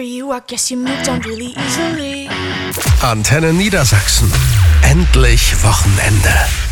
after you, I guess you moved on really easily. Antenne Niedersachsen. Endlich Wochenende.